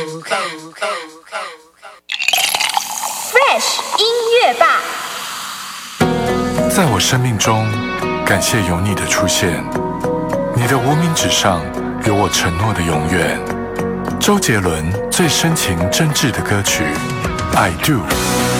Fresh 音乐吧， 在我生命中，感谢有你的出现，你的无名指上有我承诺的永远。周杰伦最深情真挚的歌曲《I Do》。